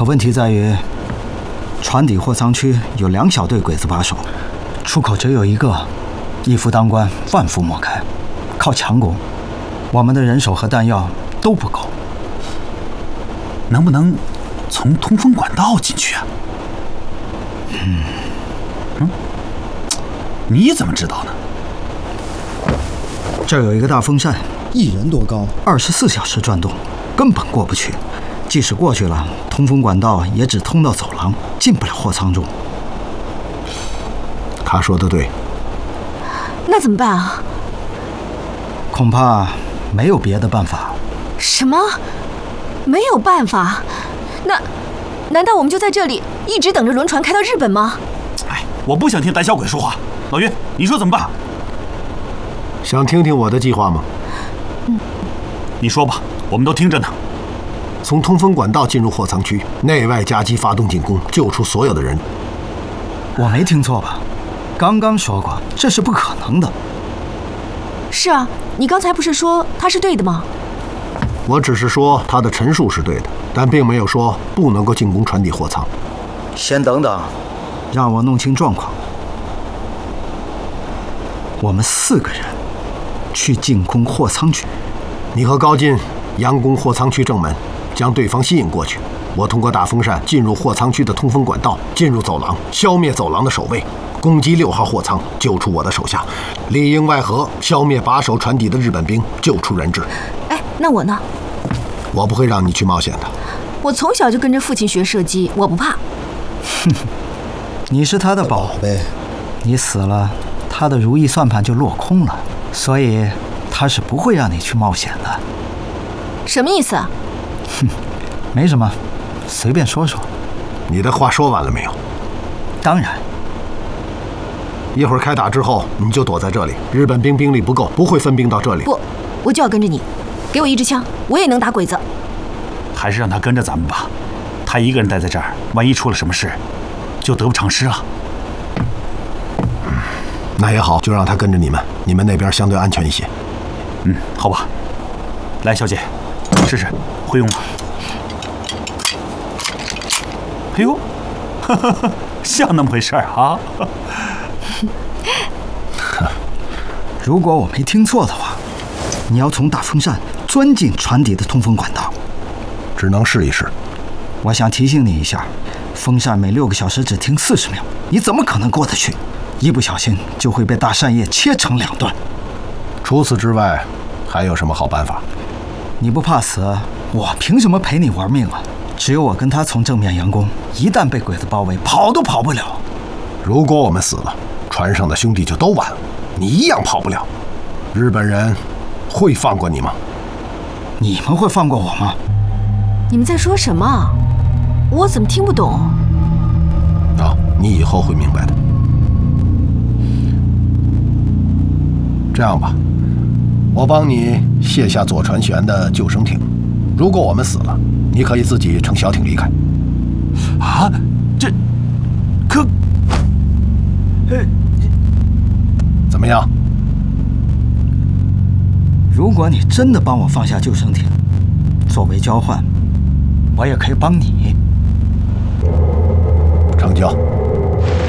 可问题在于，船底货仓区有2小队鬼子把守，出口只有一个，一夫当关，万夫莫开，靠强攻，我们的人手和弹药都不够。 能不能从通风管道进去啊？你怎么知道呢？ 这儿有一个大风扇，1人多高，24小时转动，根本过不去。即使过去了，通风管道也只通到走廊，进不了货仓中。 他说的对。 那怎么办啊？ 恐怕没有别的办法。 什么？没有办法？难道我们就在这里一直等着轮船开到日本吗？ 哎，我不想听胆小鬼说话。老岳，你说怎么办？ 想听听我的计划吗？ 你说吧，我们都听着呢。 从通风管道进入货仓区，内外夹击发动进攻，救出所有的人。 我没听错吧？刚刚说过，这是不可能的。 是啊，你刚才不是说他是对的吗？ 我只是说他的陈述是对的，但并没有说不能够进攻船底货仓。 先等等，让我弄清状况。我们4个人去进攻货仓区， 你和高进佯攻货仓区正门，将对方吸引过去。我通过大风扇进入货仓区的通风管道，进入走廊，消灭走廊的守卫，攻击6号货仓，救出我的手下，里应外合，消灭把守船底的日本兵，救出人质。 哎，那我呢？ 我不会让你去冒险的。 我从小就跟着父亲学射击，我不怕。 哼，你是他的宝贝，你死了，他的如意算盘就落空了，所以他是不会让你去冒险的。 什么意思啊？ 哼，没什么，随便说说。 你的话说完了没有？ 当然。 一会儿开打之后，你就躲在这里。日本兵兵力不够，不会分兵到这里。 不，我就要跟着你。给我1支枪，我也能打鬼子。 还是让他跟着咱们吧。他一个人待在这儿，万一出了什么事，就得不偿失了。 那也好，就让他跟着你们，你们那边相对安全一些。 好吧。来，小姐，试试，会用吗？哎呦，像那么回事儿啊！ 如果我没听错的话，你要从大风扇钻进船底的通风管道。 只能试一试。 我想提醒你一下，风扇每6个小时只停40秒，你怎么可能过得去？一不小心就会被大扇叶切成2段。 除此之外，还有什么好办法？ 你不怕死，我凭什么陪你玩命啊？只有我跟他从正面佯攻，一旦被鬼子包围，跑都跑不了。 如果我们死了，船上的兄弟就都完了，你一样跑不了。日本人会放过你吗？ 你们会放过我吗？ 你们在说什么？我怎么听不懂？ 你以后会明白的。这样吧，我帮你卸下左船舷的救生艇。如果我们死了，你可以自己乘小艇离开。 啊，这可…… 怎么样？ 如果你真的帮我放下救生艇，作为交换，我也可以帮你。 成交。